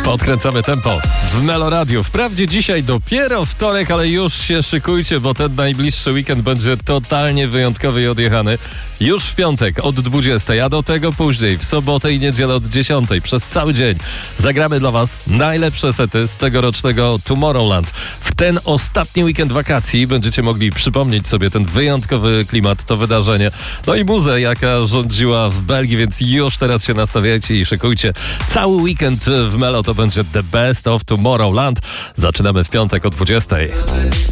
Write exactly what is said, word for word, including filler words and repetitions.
Podkręcamy tempo w Melo Radio. Wprawdzie dzisiaj dopiero wtorek, ale już się szykujcie, bo ten najbliższy weekend będzie totalnie wyjątkowy i odjechany. Już w piątek od dwudziestej, a do tego później w sobotę i niedzielę od dziesiątej przez cały dzień zagramy dla Was najlepsze sety z tegorocznego Tomorrowland. W ten ostatni weekend wakacji będziecie mogli przypomnieć sobie ten wyjątkowy klimat, to wydarzenie. No i muzę, jaka rządziła w Belgii, więc już teraz się nastawiajcie i szykujcie. Cały weekend w Melo to będzie The Best of Tomorrowland. Zaczynamy w piątek o dwudziestej.